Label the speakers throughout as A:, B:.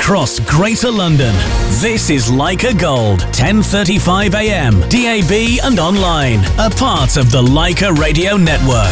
A: across Greater London. This is Leica Gold, 10:35 a.m, DAB and online. A part of the Leica Radio Network.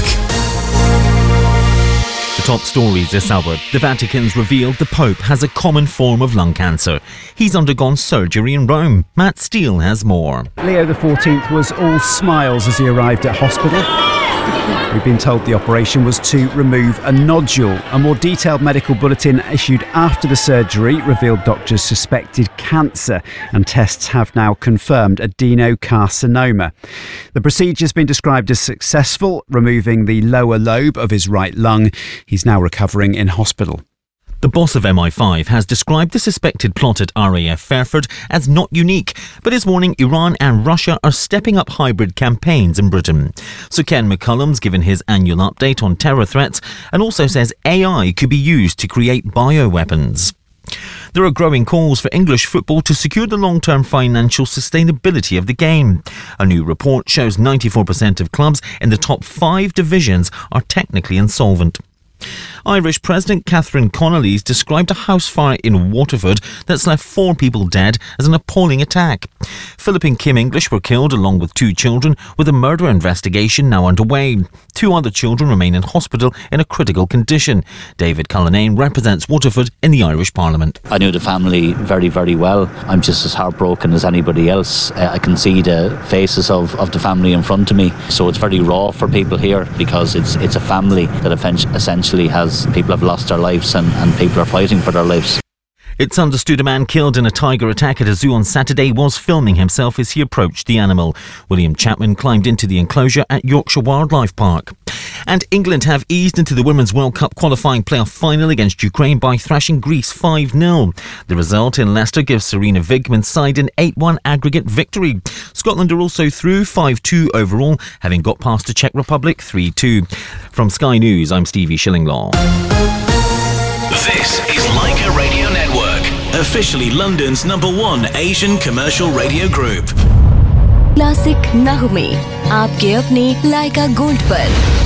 B: The top stories this hour. The Vatican's revealed the Pope has a common form of lung cancer. He's undergone surgery in Rome. Matt Steele has more.
C: Leo XIV was all smiles as he arrived at hospital. We've been told the operation was to remove a nodule. A more detailed medical bulletin issued after the surgery revealed doctors suspected cancer, and tests have now confirmed adenocarcinoma. The procedure's been described as successful, removing the lower lobe of his right lung. He's now recovering in hospital.
B: The boss of MI5 has described the suspected plot at RAF Fairford as not unique, but is warning Iran and Russia are stepping up hybrid campaigns in Britain. So Ken McCullum's given his annual update on terror threats and also says AI could be used to create bioweapons. There are growing calls for English football to secure the long-term financial sustainability of the game. A new report shows 94% of clubs in the top 5 divisions are technically insolvent. Irish President Catherine Connolly's described a house fire in Waterford that's left 4 people dead as an appalling attack. Philip and Kim English were killed along with 2 children, with a murder investigation now underway. 2 other children remain in hospital in a critical condition. David Cullinane represents Waterford in the Irish Parliament.
D: I knew the family very, very well. I'm just as heartbroken as anybody else. I can see the faces of the family in front of me. So it's very raw for people here because it's a family that essentially people have lost their lives and people are fighting for their lives.
B: It's understood a man killed in a tiger attack at a zoo on Saturday was filming himself as he approached the animal. William Chapman climbed into the enclosure at Yorkshire Wildlife Park. And England have eased into the Women's World Cup qualifying playoff final against Ukraine by thrashing Greece 5-0. The result in Leicester gives Serena Vigman's side an 8-1 aggregate victory. Scotland are also through 5-2 overall, having got past the Czech Republic 3-2. From Sky News, I'm Stevie Shillinglaw.
A: This is Leica Radio Network, officially London's #1 Asian commercial radio group.
E: Classic नगमे आपके अपने लाइका gold पर।